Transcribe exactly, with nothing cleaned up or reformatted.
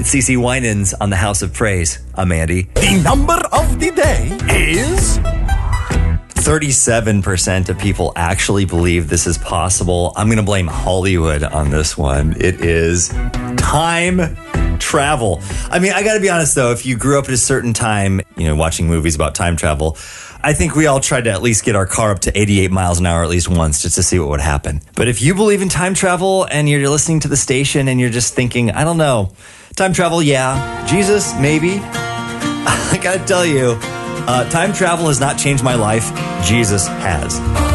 It's CeCe Winans on the House of Praise. I'm Andy. The number of the day is... thirty-seven percent of people actually believe this is possible. I'm going to blame Hollywood on this one. It is time travel. I mean, I got to be honest, though. If you grew up at a certain time, you know, watching movies about time travel, I think we all tried to at least get our car up to eighty-eight miles an hour at least once just to see what would happen. But if you believe in time travel and you're listening to the station and you're just thinking, I don't know, time travel, yeah. Jesus, maybe. I got to tell you, uh, time travel has not changed my life. Jesus has.